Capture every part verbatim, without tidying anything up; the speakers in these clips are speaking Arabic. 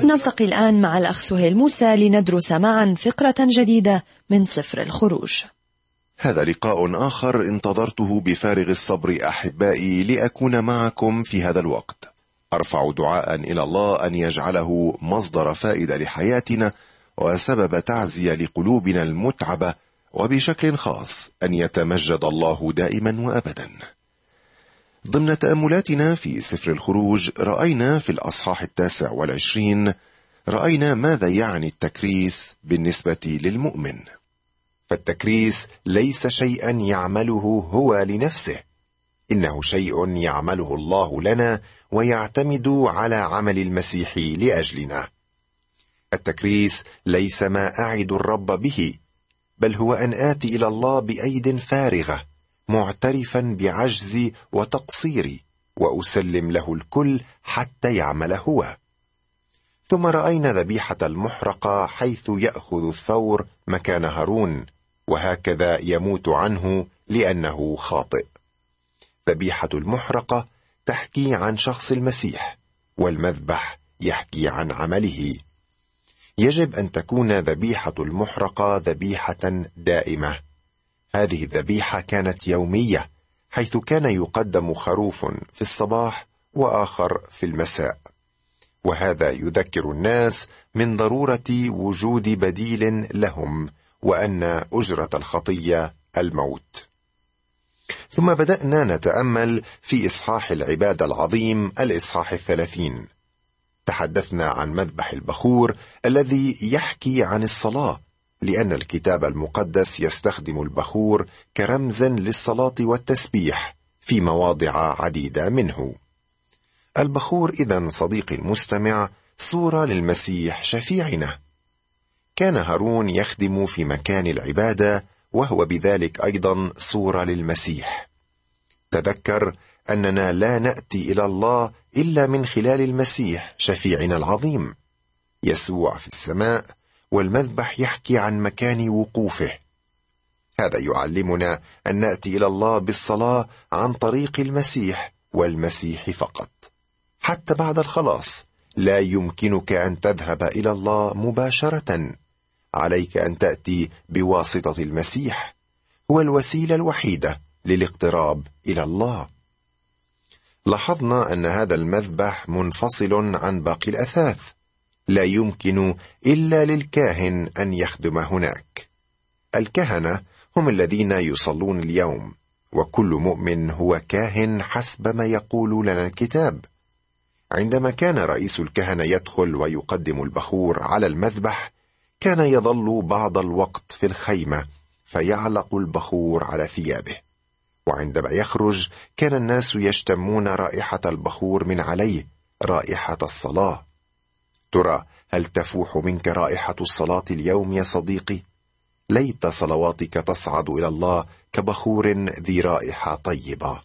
نلتقي الآن مع الأخ سهيل موسى لندرس معا فقرة جديدة من سفر الخروج. هذا لقاء آخر انتظرته بفارغ الصبر أحبائي لأكون معكم في هذا الوقت. أرفع دعاء إلى الله أن يجعله مصدر فائدة لحياتنا وسبب تعزية لقلوبنا المتعبة، وبشكل خاص أن يتمجد الله دائما وأبدا. ضمن تأملاتنا في سفر الخروج رأينا في الأصحاح التاسع والعشرين رأينا ماذا يعني التكريس بالنسبة للمؤمن. فالتكريس ليس شيئا يعمله هو لنفسه، إنه شيء يعمله الله لنا ويعتمد على عمل المسيح لأجلنا. التكريس ليس ما أعد الرب به، بل هو أن آتي إلى الله بأيد فارغة معترفا بعجزي وتقصيري وأسلم له الكل حتى يعمل هو. ثم رأينا ذبيحة المحرقة حيث يأخذ الثور مكان هارون، وهكذا يموت عنه لأنه خاطئ. ذبيحة المحرقة تحكي عن شخص المسيح، والمذبح يحكي عن عمله. يجب أن تكون ذبيحة المحرقة ذبيحة دائمة. هذه الذبيحة كانت يومية، حيث كان يقدم خروف في الصباح وآخر في المساء، وهذا يذكر الناس من ضرورة وجود بديل لهم، وأن أجرة الخطية الموت. ثم بدأنا نتأمل في إصحاح العبادة العظيم الإصحاح الثلاثين. تحدثنا عن مذبح البخور الذي يحكي عن الصلاة، لأن الكتاب المقدس يستخدم البخور كرمز للصلاة والتسبيح في مواضع عديدة منه. البخور إذن صديقي المستمع صورة للمسيح شفيعنا. كان هارون يخدم في مكان العبادة، وهو بذلك أيضا صورة للمسيح. تذكر أننا لا نأتي إلى الله إلا من خلال المسيح شفيعنا العظيم. يسوع في السماء، والمذبح يحكي عن مكان وقوفه. هذا يعلمنا أن نأتي إلى الله بالصلاة عن طريق المسيح والمسيح فقط. حتى بعد الخلاص لا يمكنك أن تذهب إلى الله مباشرة، عليك أن تأتي بواسطة المسيح، هو الوسيلة الوحيدة للاقتراب إلى الله. لاحظنا أن هذا المذبح منفصل عن باقي الأثاث، لا يمكن إلا للكاهن أن يخدم هناك. الكهنة هم الذين يصلون اليوم، وكل مؤمن هو كاهن حسب ما يقول لنا الكتاب. عندما كان رئيس الكهنة يدخل ويقدم البخور على المذبح، كان يظل بعض الوقت في الخيمة فيعلق البخور على ثيابه، وعندما يخرج كان الناس يشتمون رائحة البخور من عليه، رائحة الصلاة. ترى هل تفوح منك رائحة الصلاة اليوم يا صديقي؟ ليت صلواتك تصعد إلى الله كبخور ذي رائحة طيبة.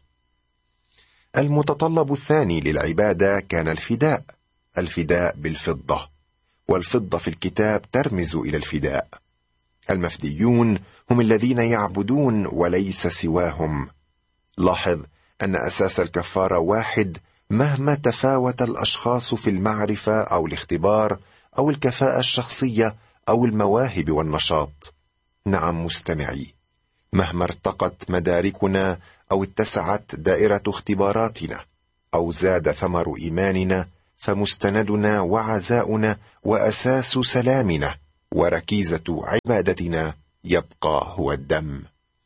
المتطلب الثاني للعبادة كان الفداء، الفداء بالفضة، والفضة في الكتاب ترمز إلى الفداء. المفديون هم الذين يعبدون وليس سواهم. لاحظ أن أساس الكفارة واحد مهما تفاوت الأشخاص في المعرفة أو الاختبار أو الكفاءة الشخصية أو المواهب والنشاط. نعم مستمعي، مهما ارتقت مداركنا أو اتسعت دائرة اختباراتنا أو زاد ثمر إيماننا، فمستندنا وعزاؤنا وأساس سلامنا وركيزة عبادتنا يبقى هو الدم.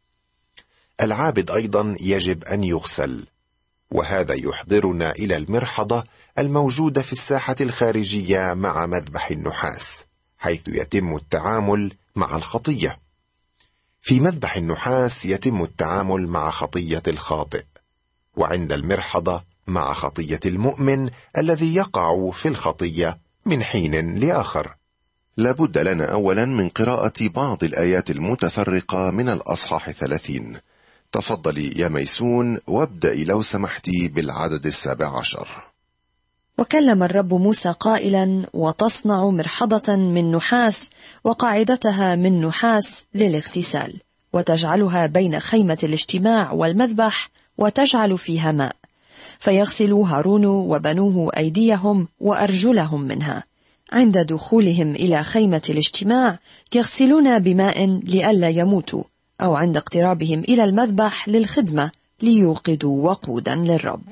العابد أيضا يجب أن يغسل، وهذا يحضرنا إلى المرحضة الموجودة في الساحة الخارجية مع مذبح النحاس، حيث يتم التعامل مع الخطية. في مذبح النحاس يتم التعامل مع خطية الخاطئ، وعند المرحضة مع خطية المؤمن الذي يقع في الخطية من حين لآخر. لابد لنا أولا من قراءة بعض الآيات المتفرقة من الأصحاح ثلاثين. تفضلي يا ميسون، وابدأي لو سمحتي بالعدد السابع عشر. وكلم الرب موسى قائلا: وتصنع مرحضة من نحاس وقاعدتها من نحاس للاغتسال، وتجعلها بين خيمة الاجتماع والمذبح، وتجعل فيها ماء، فيغسل هارون وبنوه أيديهم وأرجلهم منها، عند دخولهم إلى خيمة الاجتماع يغسلون بماء لئلا يموتوا، أو عند اقترابهم إلى المذبح للخدمة ليوقدوا وقودا للرب.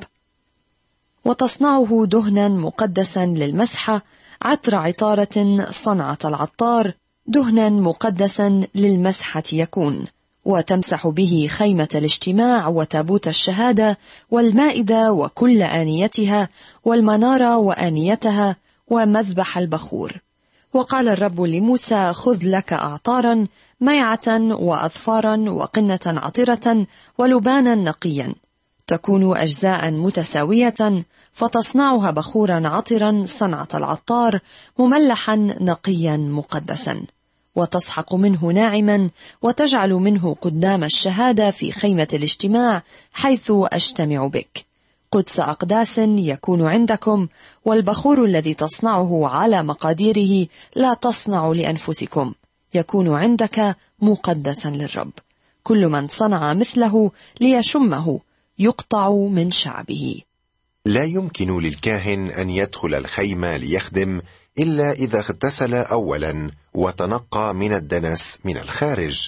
وتصنعه دهنا مقدسا للمسحة، عطر عطارة صنعة العطار، دهنا مقدسا للمسحة يكون، وتمسح به خيمة الاجتماع وتابوت الشهادة والمائدة وكل آنيتها والمنارة وآنيتها ومذبح البخور. وقال الرب لموسى: خذ لك أعطارا ميعة وأظفارا وقنة عطرة ولبانا نقيا، تكون أجزاء متساوية، فتصنعها بخورا عطرا صنعة العطار مملحا نقيا مقدسا، وتسحق منه ناعما، وتجعل منه قدام الشهادة في خيمة الاجتماع حيث أجتمع بك. قدس أقداس يكون عندكم، والبخور الذي تصنعه على مقاديره لا تصنع لأنفسكم، يكون عندك مقدسا للرب. كل من صنع مثله ليشمه يقطع من شعبه. لا يمكن للكاهن أن يدخل الخيمة ليخدم إلا إذا اغتسل أولا وتنقى من الدنس من الخارج.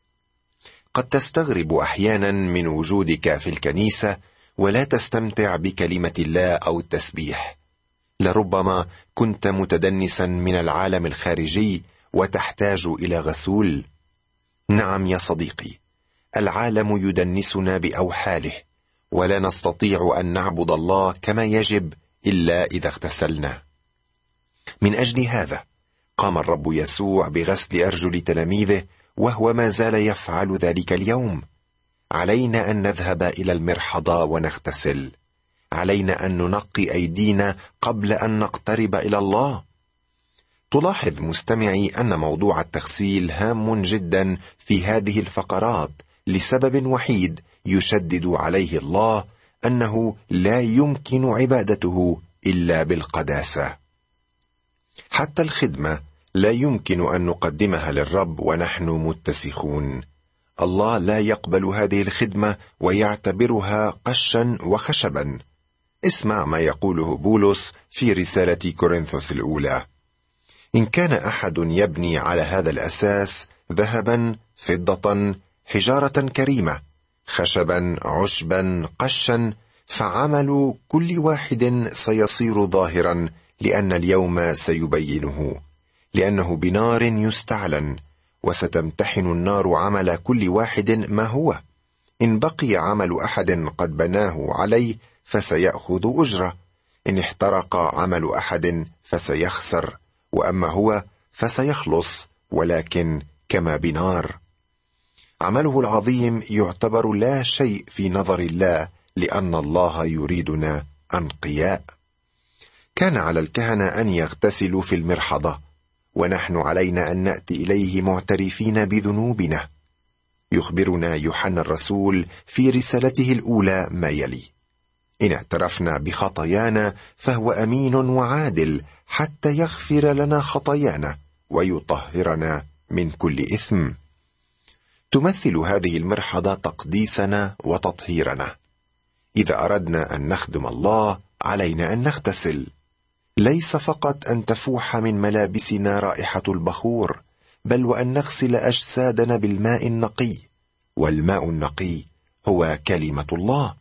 قد تستغرب أحيانا من وجودك في الكنيسة ولا تستمتع بكلمة الله أو التسبيح. لربما كنت متدنسا من العالم الخارجي وتحتاج إلى غسول. نعم يا صديقي، العالم يدنسنا بأوحاله، ولا نستطيع أن نعبد الله كما يجب إلا إذا اغتسلنا. من أجل هذا قام الرب يسوع بغسل أرجل تلاميذه، وهو ما زال يفعل ذلك اليوم. علينا أن نذهب إلى المرحضة ونغتسل. علينا أن ننقي أيدينا قبل أن نقترب إلى الله. تلاحظ مستمعي أن موضوع التغسيل هام جدا في هذه الفقرات لسبب وحيد يشدد عليه الله، أنه لا يمكن عبادته إلا بالقداسة. حتى الخدمة لا يمكن أن نقدمها للرب ونحن متسخون. الله لا يقبل هذه الخدمة ويعتبرها قشا وخشبا. اسمع ما يقوله بولس في رسالة كورنثوس الأولى: إن كان أحد يبني على هذا الأساس ذهبا، فضة، حجارة كريمة، خشبا، عشبا، قشا، فعمل كل واحد سيصير ظاهرا، لأن اليوم سيبينه، لأنه بنار يستعلن، وستمتحن النار عمل كل واحد ما هو. إن بقي عمل أحد قد بناه عليه فسيأخذ أجرة، إن احترق عمل أحد فسيخسر، وأما هو فسيخلص، ولكن كما بنار. عمله العظيم يعتبر لا شيء في نظر الله، لأن الله يريدنا أنقياء. كان على الكهنة أن يغتسلوا في المرحضة، ونحن علينا أن نأتي إليه معترفين بذنوبنا. يخبرنا يوحنا الرسول في رسالته الأولى ما يلي: إن اعترفنا بخطايانا فهو أمين وعادل حتى يغفر لنا خطايانا ويطهرنا من كل إثم. تمثل هذه المرحضة تقديسنا وتطهيرنا. إذا أردنا أن نخدم الله علينا أن نغتسل، ليس فقط أن تفوح من ملابسنا رائحة البخور، بل وأن نغسل أجسادنا بالماء النقي، والماء النقي هو كلمة الله.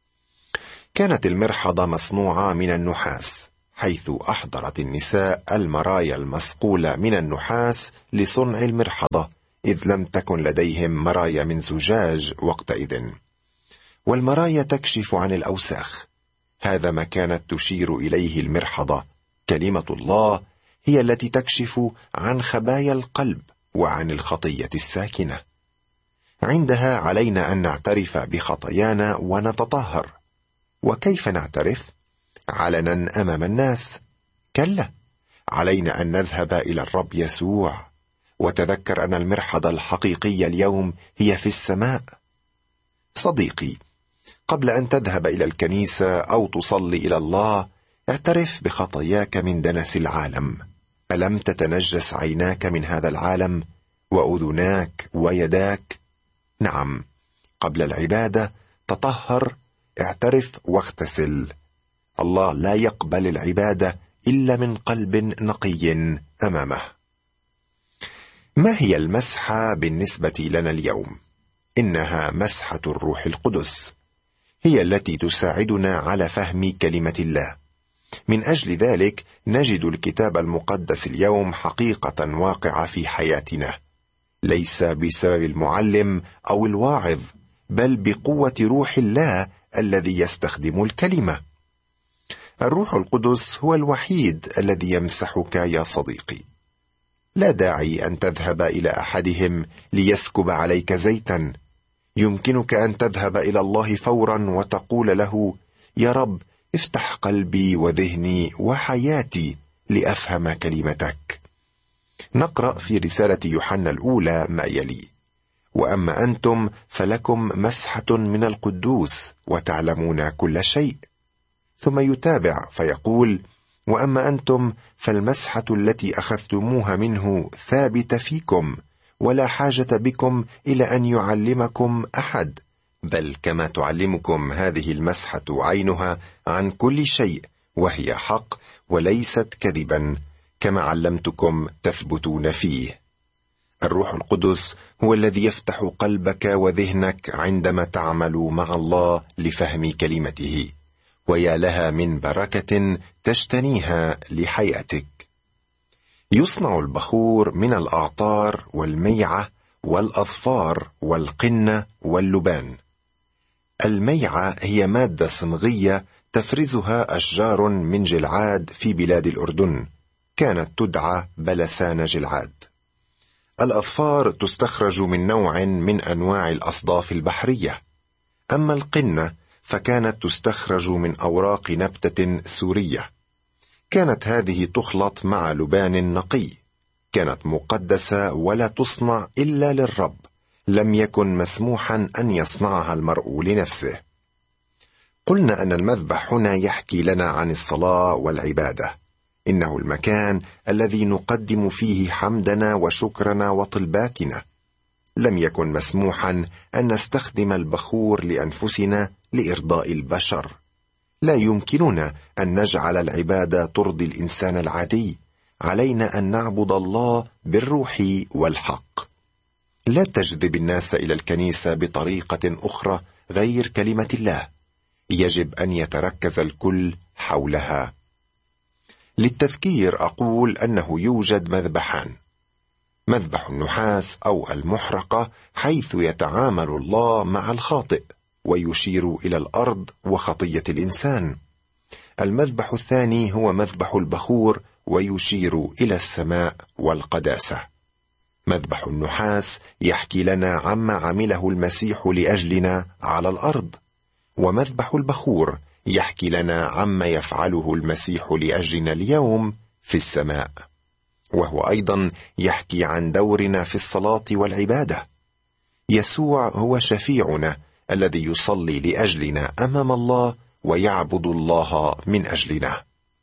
كانت المرحضة مصنوعة من النحاس، حيث أحضرت النساء المرايا المصقولة من النحاس لصنع المرحضة، إذ لم تكن لديهم مرايا من زجاج وقتئذ. والمرايا تكشف عن الأوساخ. هذا ما كانت تشير إليه المرحضة. كلمة الله هي التي تكشف عن خبايا القلب وعن الخطية الساكنة. عندها علينا أن نعترف بخطايانا ونتطهر. وكيف نعترف؟ علنا أمام الناس؟ كلا، علينا أن نذهب إلى الرب يسوع. وتذكر أن المرحضة الحقيقية اليوم هي في السماء. صديقي، قبل أن تذهب إلى الكنيسة أو تصلي إلى الله، اعترف بخطاياك من دنس العالم. ألم تتنجس عيناك من هذا العالم، وأذناك ويداك؟ نعم، قبل العبادة تطهر، اعترف واغتسل. الله لا يقبل العبادة إلا من قلب نقي أمامه. ما هي المسحة بالنسبة لنا اليوم؟ إنها مسحة الروح القدس، هي التي تساعدنا على فهم كلمة الله. من أجل ذلك نجد الكتاب المقدس اليوم حقيقة واقعة في حياتنا، ليس بسبب المعلم أو الواعظ، بل بقوة روح الله الذي يستخدم الكلمة. الروح القدس هو الوحيد الذي يمسحك يا صديقي. لا داعي أن تذهب إلى أحدهم ليسكب عليك زيتا. يمكنك أن تذهب إلى الله فورا وتقول له: يا رب، افتح قلبي وذهني وحياتي لأفهم كلمتك. نقرأ في رسالة يوحنا الأولى ما يلي: وأما أنتم فلكم مسحة من القدوس وتعلمون كل شيء. ثم يتابع فيقول: وأما أنتم فالمسحة التي أخذتموها منه ثابتة فيكم، ولا حاجة بكم إلى أن يعلمكم أحد، بل كما تعلمكم هذه المسحة عينها عن كل شيء، وهي حق وليست كذبا، كما علمتكم تثبتون فيه. الروح القدس هو الذي يفتح قلبك وذهنك عندما تعمل مع الله لفهم كلمته، ويا لها من بركة تجتنيها لحياتك. يصنع البخور من الأعطار والميعة والأظفار والقنة واللبان. الميعة هي مادة صمغية تفرزها أشجار من جلعاد في بلاد الأردن، كانت تدعى بلسان جلعاد. الأظفار تستخرج من نوع من أنواع الأصداف البحرية. أما القنة فكانت تستخرج من أوراق نبتة سورية. كانت هذه تخلط مع لبان نقي، كانت مقدسة ولا تصنع إلا للرب، لم يكن مسموحا أن يصنعها المرء لنفسه. قلنا أن المذبح هنا يحكي لنا عن الصلاة والعبادة، إنه المكان الذي نقدم فيه حمدنا وشكرنا وطلباتنا. لم يكن مسموحا أن نستخدم البخور لأنفسنا لإرضاء البشر. لا يمكننا أن نجعل العبادة ترضي الإنسان العادي، علينا أن نعبد الله بالروح والحق. لا تجذب الناس إلى الكنيسة بطريقة أخرى غير كلمة الله، يجب أن يتركز الكل حولها. للتذكير أقول أنه يوجد مذبحان: مذبح النحاس أو المحرقة، حيث يتعامل الله مع الخاطئ ويشير إلى الأرض وخطية الإنسان. المذبح الثاني هو مذبح البخور، ويشير إلى السماء والقداسة. مذبح النحاس يحكي لنا عما عمله المسيح لأجلنا على الأرض، ومذبح البخور يحكي لنا عما يفعله المسيح لأجلنا اليوم في السماء، وهو أيضا يحكي عن دورنا في الصلاة والعبادة. يسوع هو شفيعنا الذي يصلي لأجلنا أمام الله ويعبد الله من أجلنا.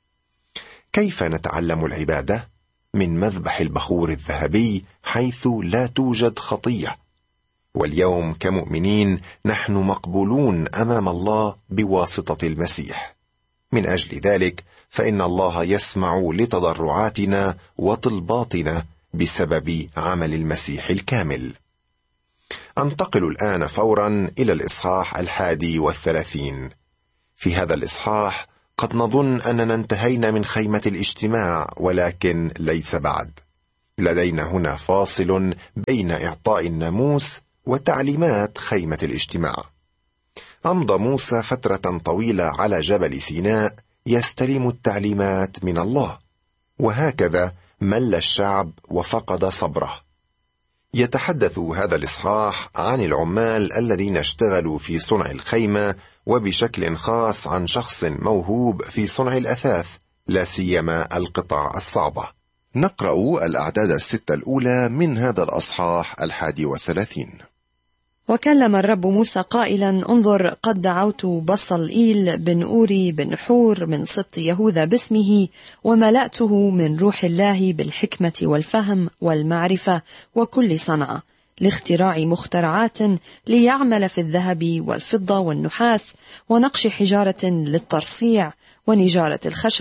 كيف نتعلم العبادة؟ من مذبح البخور الذهبي، حيث لا توجد خطية. واليوم كمؤمنين نحن مقبولون أمام الله بواسطة المسيح. من أجل ذلك فإن الله يسمع لتضرعاتنا وطلباتنا بسبب عمل المسيح الكامل. أنتقل الآن فورا إلى الإصحاح الحادي والثلاثين. في هذا الإصحاح قد نظن أننا انتهينا من خيمة الاجتماع، ولكن ليس بعد. لدينا هنا فاصل بين إعطاء الناموس وتعليمات خيمة الاجتماع. أمضى موسى فترة طويلة على جبل سيناء يستلم التعليمات من الله، وهكذا مل الشعب وفقد صبره. يتحدث هذا الإصحاح عن العمال الذين اشتغلوا في صنع الخيمة، وبشكل خاص عن شخص موهوب في صنع الأثاث، لا سيما القطع الصعبة. نقرأ الأعداد الستة الأولى من هذا الأصحاح الحادي والثلاثين. وكلم الرب موسى قائلا: انظر، قد دعوت بصلئيل بن أوري بن حور من سبط يهوذا باسمه، وملأته من روح الله بالحكمة والفهم والمعرفة وكل صنعة، لاختراع مخترعات، ليعمل في الذهب والفضة والنحاس ونقش حجارة للترصيع ونجارة الخشب،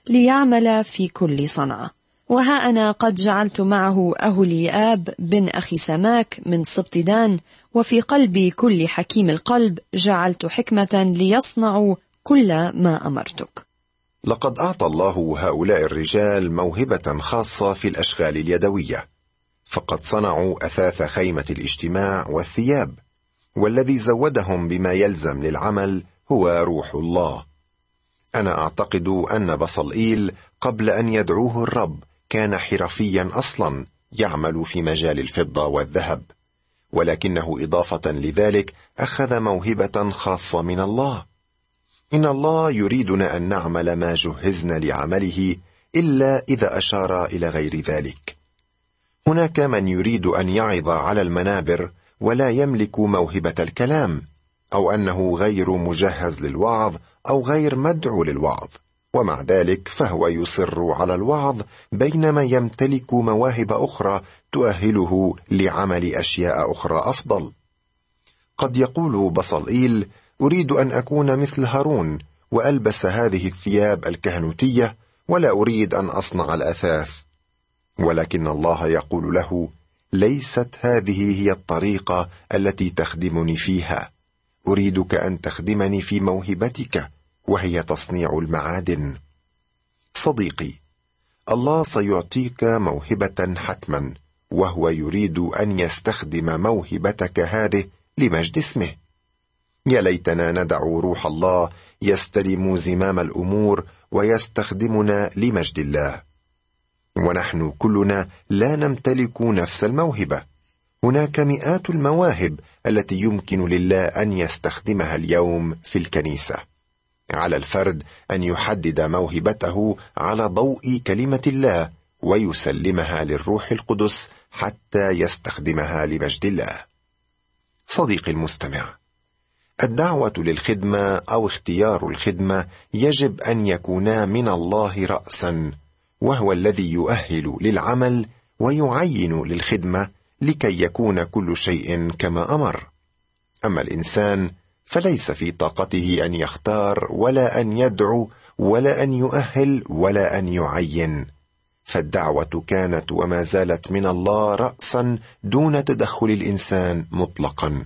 ليعمل في كل صنعة. وها أنا قد جعلت معه أهوليآب بن أخي سماك من سبط دان، وفي قلب كل حكيم القلب جعلت حكمة ليصنعوا كل ما أمرتك. لقد أعطى الله هؤلاء الرجال موهبة خاصة في الأشغال اليدوية، فقد صنعوا أثاث خيمة الاجتماع والثياب، والذي زودهم بما يلزم للعمل هو روح الله. أنا أعتقد أن بصلئيل قبل أن يدعوه الرب كان حرفيا أصلا يعمل في مجال الفضة والذهب، ولكنه إضافة لذلك أخذ موهبة خاصة من الله. إن الله يريدنا أن نعمل ما جهزنا لعمله إلا إذا أشار إلى غير ذلك. هناك من يريد أن يعظ على المنابر ولا يملك موهبة الكلام، أو أنه غير مجهز للوعظ أو غير مدعو للوعظ، ومع ذلك فهو يصر على الوعظ بينما يمتلك مواهب أخرى تؤهله لعمل أشياء أخرى أفضل. قد يقول بصلئيل: أريد أن أكون مثل هارون وألبس هذه الثياب الكهنوتية، ولا أريد أن أصنع الأثاث. ولكن الله يقول له: ليست هذه هي الطريقة التي تخدمني فيها، أريدك أن تخدمني في موهبتك، وهي تصنيع المعادن. صديقي، الله سيعطيك موهبة حتما، وهو يريد أن يستخدم موهبتك هذه لمجد اسمه. يا ليتنا ندع روح الله يستلم زمام الأمور ويستخدمنا لمجد الله. ونحن كلنا لا نمتلك نفس الموهبة. هناك مئات المواهب التي يمكن لله أن يستخدمها اليوم في الكنيسة. على الفرد أن يحدد موهبته على ضوء كلمة الله ويسلمها للروح القدس حتى يستخدمها لمجد الله. صديقي المستمع، الدعوة للخدمة أو اختيار الخدمة يجب أن يكونا من الله رأسا، وهو الذي يؤهل للعمل ويعين للخدمة لكي يكون كل شيء كما أمر. أما الإنسان فليس في طاقته أن يختار ولا أن يدعو ولا أن يؤهل ولا أن يعين، فالدعوة كانت وما زالت من الله رأسا دون تدخل الإنسان مطلقا.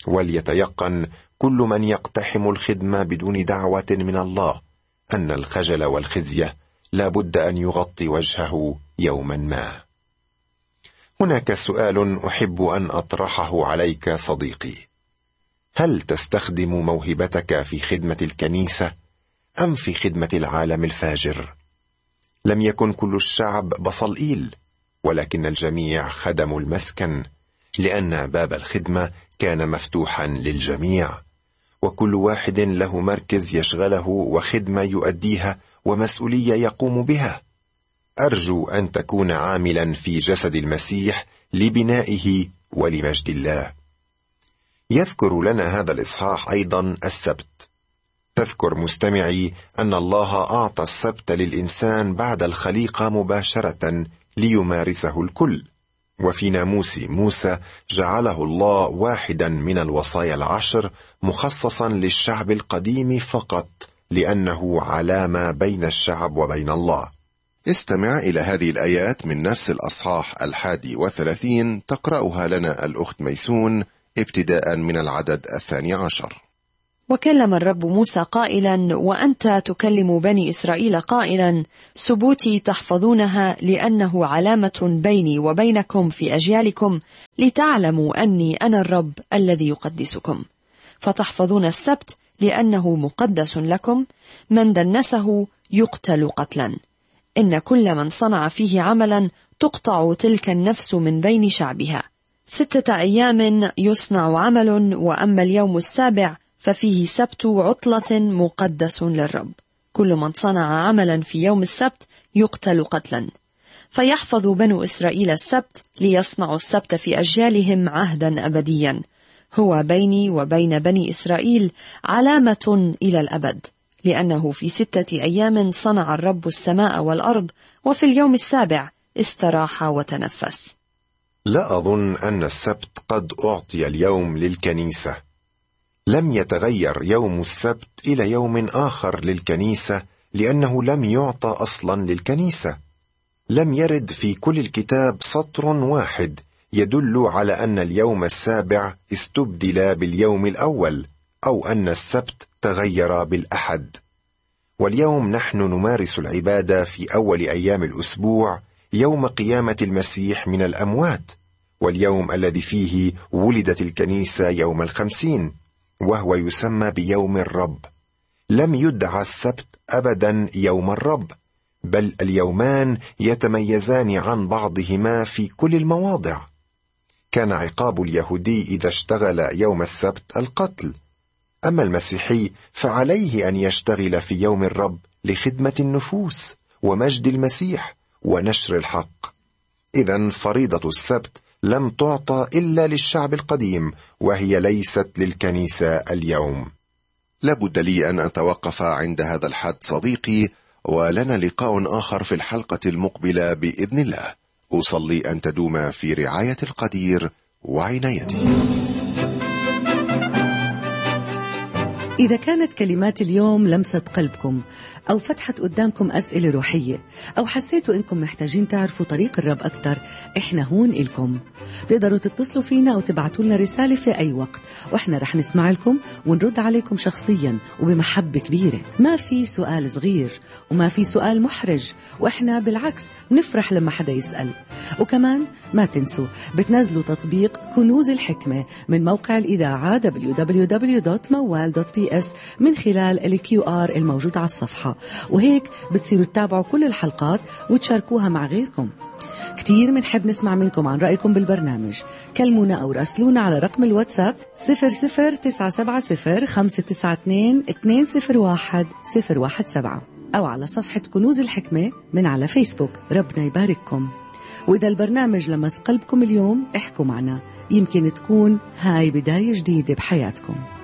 وليتيقن كل من يقتحم الخدمة بدون دعوة من الله أن الخجل والخزي لا بد أن يغطي وجهه يوما ما. هناك سؤال أحب أن أطرحه عليك صديقي: هل تستخدم موهبتك في خدمة الكنيسة أم في خدمة العالم الفاجر؟ لم يكن كل الشعب بصلئيل، ولكن الجميع خدموا المسكن، لأن باب الخدمة كان مفتوحا للجميع، وكل واحد له مركز يشغله وخدمة يؤديها ومسؤولية يقوم بها. أرجو أن تكون عاملا في جسد المسيح لبنائه ولمجد الله. يذكر لنا هذا الإصحاح أيضا السبت. تذكر مستمعي أن الله أعطى السبت للإنسان بعد الخليقة مباشرة ليمارسه الكل، وفي ناموس موسى جعله الله واحدا من الوصايا العشر مخصصا للشعب القديم فقط، لأنه علامة بين الشعب وبين الله. استمع إلى هذه الآيات من نفس الأصحاح الحادي وثلاثين، تقرأها لنا الأخت ميسون ابتداء من العدد الثاني عشر. وكلم الرب موسى قائلا: وأنت تكلم بني إسرائيل قائلا: سبوتي تحفظونها، لأنه علامة بيني وبينكم في أجيالكم، لتعلموا أني أنا الرب الذي يقدسكم. فتحفظون السبت لأنه مقدس لكم، من دنسه يقتل قتلا. إن كل من صنع فيه عملا تقطع تلك النفس من بين شعبها. ستة أيام يصنع عمل، وأما اليوم السابع ففيه سبت عطلة مقدس للرب. كل من صنع عملا في يوم السبت يقتل قتلا. فيحفظ بنو إسرائيل السبت ليصنعوا السبت في أجيالهم عهدا أبديا، هو بيني وبين بني إسرائيل علامة إلى الأبد، لأنه في ستة أيام صنع الرب السماء والأرض، وفي اليوم السابع استراح وتنفس. لا أظن أن السبت قد أعطي اليوم للكنيسة. لم يتغير يوم السبت إلى يوم آخر للكنيسة لأنه لم يعطى أصلا للكنيسة. لم يرد في كل الكتاب سطر واحد يدل على أن اليوم السابع استبدل باليوم الأول، أو أن السبت تغير بالأحد. واليوم نحن نمارس العبادة في أول أيام الأسبوع يوم قيامة المسيح من الأموات، واليوم الذي فيه ولدت الكنيسة يوم الخمسين، وهو يسمى بيوم الرب. لم يدعى السبت أبدا يوم الرب، بل اليومان يتميزان عن بعضهما في كل المواضع. كان عقاب اليهودي إذا اشتغل يوم السبت القتل، أما المسيحي فعليه أن يشتغل في يوم الرب لخدمة النفوس ومجد المسيح ونشر الحق. إذن فريضة السبت لم تعطى إلا للشعب القديم، وهي ليست للكنيسة اليوم. لابد لي أن أتوقف عند هذا الحد صديقي، ولنا لقاء آخر في الحلقة المقبلة بإذن الله. أصلي أن تدوم في رعاية القدير وعنايته. إذا كانت كلمات اليوم لمست قلبكم، أو فتحت قدامكم أسئلة روحية، أو حسيتوا إنكم محتاجين تعرفوا طريق الرب أكتر، إحنا هون إلكم. تقدروا تتصلوا فينا أو تبعتوا لنا رسالة في أي وقت، وإحنا رح نسمع لكم ونرد عليكم شخصيا وبمحبة كبيرة. ما في سؤال صغير وما في سؤال محرج، وإحنا بالعكس نفرح لما حدا يسأل. وكمان ما تنسوا بتنزلوا تطبيق كنوز الحكمة من موقع الإذاعة دبليو دبليو دبليو دوت موال دوت بي إس من خلال الكيو آر الموجود على الصفحة، وهيك بتصيروا تتابعوا كل الحلقات وتشاركوها مع غيركم. كتير منحب نسمع منكم عن رأيكم بالبرنامج. كلمونا أو راسلونا على رقم الواتساب صفر صفر تسعة سبعة صفر خمسة تسعة اثنين اثنين صفر واحد صفر واحد سبعة، أو على صفحة كنوز الحكمة من على فيسبوك. ربنا يبارككم. وإذا البرنامج لمس قلبكم اليوم احكوا معنا، يمكن تكون هاي بداية جديدة بحياتكم.